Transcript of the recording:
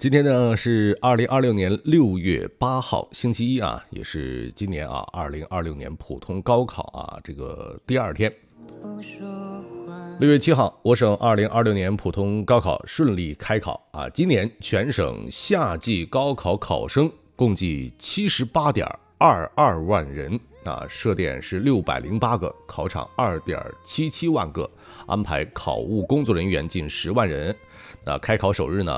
今天呢是2026年6月8号，星期一啊，也是今年啊2026年普通高考啊这个第二天。6月7号，我省2026年普通高考顺利开考啊！今年全省夏季高考考生共计78.22万人啊，设点是608个，考场2.77万个，安排考务工作人员近10万人。那开考首日呢，